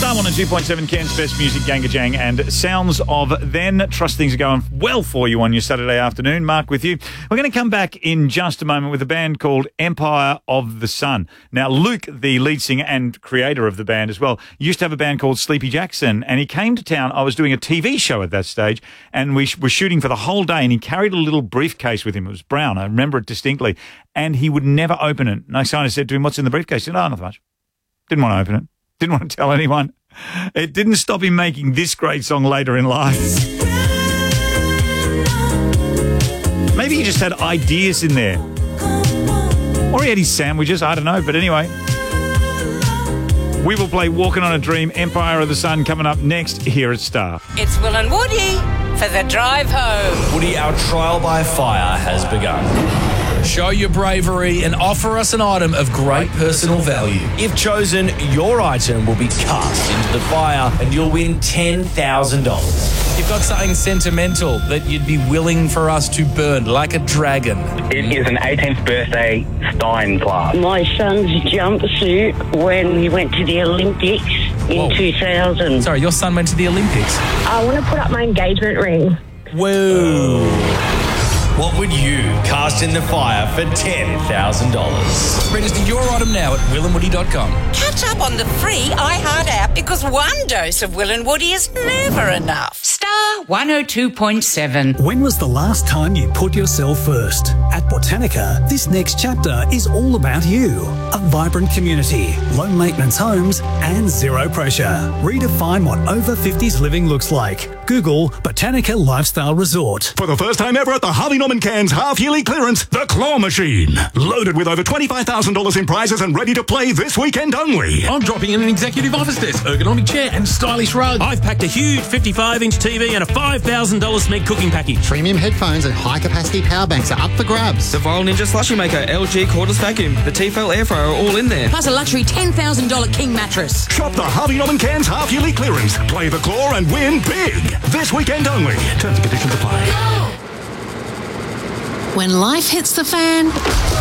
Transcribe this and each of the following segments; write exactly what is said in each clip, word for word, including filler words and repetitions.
Star one oh two point seven, Cairns Best Music, Ganga Jang, and Sounds of Then. Trust things are going well for you on your Saturday afternoon. Mark with you. We're going to come back in just a moment with a band called Empire of the Sun. Now, Luke, the lead singer and creator of the band as well, used to have a band called Sleepy Jackson, and he came to town. I was doing a T V show at that stage, and we were shooting for the whole day, and he carried a little briefcase with him. It was brown. I remember it distinctly, and he would never open it. And I kind of said to him, "What's in the briefcase?" He said, "Oh, nothing much." Didn't want to open it. Didn't want to tell anyone. It didn't stop him making this great song later in life. Maybe he just had ideas in there. Or he had his sandwiches, I don't know. But anyway, we will play Walking on a Dream, Empire of the Sun, coming up next here at Star. It's Will and Woody for the drive home. Woody, our trial by fire has begun. Show your bravery and offer us an item of great personal value. If chosen, your item will be cast into the fire and you'll win ten thousand dollars. You've got something sentimental that you'd be willing for us to burn like a dragon. It is an eighteenth birthday Stein glass. My son's jumpsuit when he went to the Olympics in Whoa. two thousand. Sorry, your son went to the Olympics? I want to put up my engagement ring. Whoa. What would you cast in the fire for ten thousand dollars? Register your item now at will and woody dot com. Catch up on the free iHeart app because one dose of Will and Woody is never enough. Star one oh two point seven. When was the last time you put yourself first? At Botanica, this next chapter is all about you. A vibrant community, low maintenance homes, and zero pressure. Redefine what over fifties living looks like. Google Botanica Lifestyle Resort. For the first time ever at the Harvey Norman Cairns half-yearly clearance, the Claw Machine. Loaded with over twenty-five thousand dollars in prizes and ready to play this weekend only. I'm dropping in an executive office desk, ergonomic chair and stylish rug. I've packed a huge fifty-five inch T V and a five thousand dollars Smeg cooking package. Premium headphones and high-capacity power banks are up for grabs. The Viral Ninja Slushy Maker, L G cordless vacuum, the Tefal air fryer are all in there. Plus a luxury ten thousand dollars King mattress. Shop the Harvey Norman Cairns half-yearly clearance. Play the Claw and win big. This weekend only. Terms and conditions apply. When life hits the fan,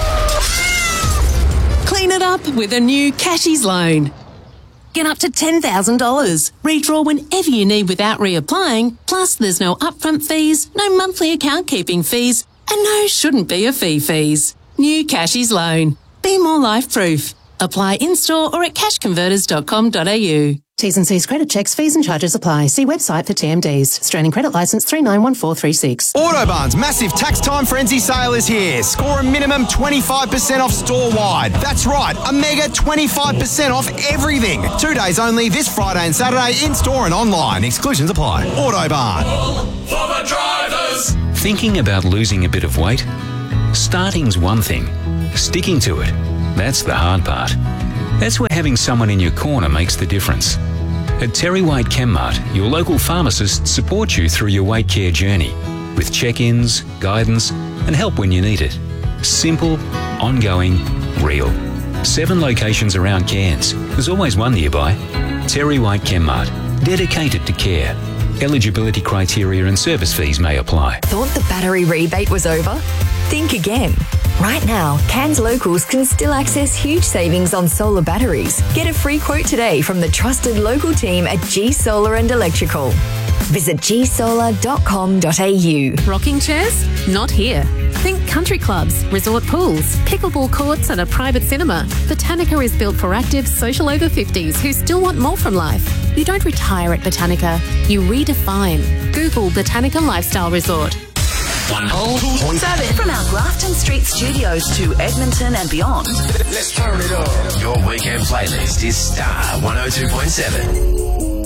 clean it up with a new Cashies loan. Get up to ten thousand dollars. Redraw whenever you need without reapplying. Plus, there's no upfront fees, no monthly account keeping fees, and no shouldn't be a fee fees. New Cashies loan. Be more life-proof. Apply in-store or at cash converters dot com dot a u. T's and C's credit checks, fees and charges apply. See website for T M Ds. Australian credit licence three nine one four three six. Autobarn's massive tax time frenzy sale is here. Score a minimum twenty-five percent off store-wide. That's right, a mega twenty-five percent off everything. Two days only this Friday and Saturday in-store and online. Exclusions apply. Autobarn. For the drivers. Thinking about losing a bit of weight? Starting's one thing. Sticking to it, that's the hard part. That's where having someone in your corner makes the difference. At Terry White Chemmart, your local pharmacist supports you through your weight care journey with check-ins, guidance, and help when you need it. Simple, ongoing, real. Seven locations around Cairns. There's always one nearby. Terry White Chemmart, dedicated to care. Eligibility criteria and service fees may apply. Thought the battery rebate was over? Think again. Right now, Cairns locals can still access huge savings on solar batteries. Get a free quote today from the trusted local team at G Solar and Electrical. Visit g solar dot com dot a u. Rocking chairs? Not here. Think country clubs, resort pools, pickleball courts and a private cinema. Botanica is built for active, social over fifties who still want more from life. You don't retire at Botanica, you redefine. Google Botanica Lifestyle Resort. one oh two point seven. From our Grafton Street studios to Edmonton and beyond. Let's turn it up. Your weekend playlist is Star one oh two point seven.